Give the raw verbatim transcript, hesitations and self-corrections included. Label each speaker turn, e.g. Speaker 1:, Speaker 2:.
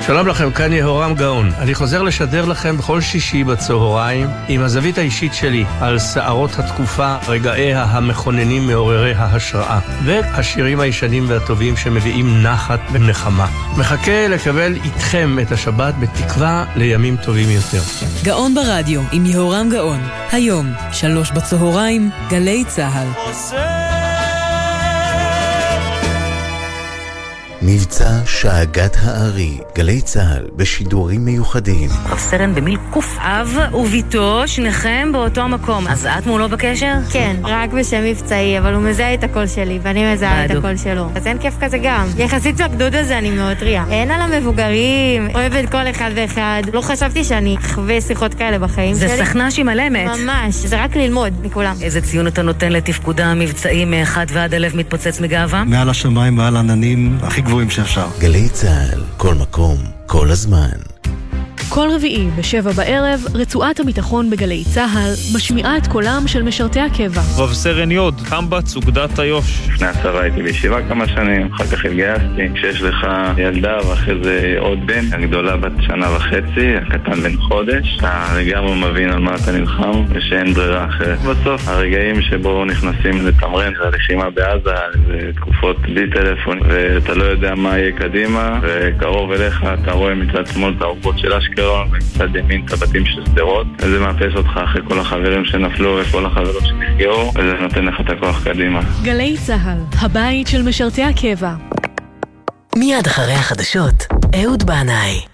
Speaker 1: שלום לכם, כאן יהורם גאון. אני חוזר לשדר לכם בכל שישי בצהריים עם הזווית האישית שלי על שערות התקופה, רגעיה המכוננים מעוררי ההשראה והשירים הישנים והטובים שמביאים נחת ונחמה. מחכה לקבל איתכם את השבת בתקווה לימים טובים יותר.
Speaker 2: גאון ברדיו עם יהורם גאון. היום, שלוש בצהריים, גלי צהל.
Speaker 3: מבצע שאגת הארי, גלי צהל בשידורים מיוחדים.
Speaker 4: רב סרן במיל קוף אב וביתו, שניכם באותו המקום. אז את מולו בקשר?
Speaker 5: כן, רק בשם מבצעי, אבל הוא מזהה את הקול שלי ואני מזהה את הקול שלו. אז אין כיף כזה גם. יחסית לגדוד הזה אני מאוד טריה. אין על המבוגרים, אוהבת כל אחד ואחד. לא חשבתי שאני אחווה שיחות כאלה בחיים
Speaker 4: זה
Speaker 5: שלי.
Speaker 4: זה סכנה שהיא מלמת.
Speaker 5: ממש, זה רק ללמוד מכולם.
Speaker 4: איזה ציון אתה נותן לתפקודה המבצעי מאחד ועד הלב מתפוצץ מגאווה?
Speaker 6: מעל השמיים, מעל עננים, הכי גבוהים שאפשר.
Speaker 3: גלי צהל, כל מקום, כל הזמן.
Speaker 7: כל רביעי בשבע בערב, רצועת הביטחון בגלי צהל משמיעה את קולם של משרתי הקבע.
Speaker 8: רב סרן יוד, קמב"ץ אוגדת איו"ש.
Speaker 9: לפני הצבא הייתי בישיבה כמה שנים, אחר כך התגייסתי. כשיש לך ילדה ואחרי זה עוד בן, הגדולה בת שנה וחצי, הקטן בן חודש, אתה לגמרי מבין על מה אתה נלחם ושאין ברירה אחרת. בסוף הרגעים שבו נכנסים לתמרן, זה הלחימה בעזה, זה תקופות בלי טלפון ואתה לא יודע מה יהיה קדימה, וקרוב אליך אתה רואה מצד שמאל את הערבות של אשקלון ומצד ימין את הבתים של סדרות, וזה מאפס אותך אחרי כל החברים שנפלו וכל החברות שנפגעו, וזה נותן לך את הכוח קדימה.
Speaker 7: גלי צהל, הבית של משרתי הקבע.
Speaker 2: מיד אחרי החדשות, אהוד בנאי.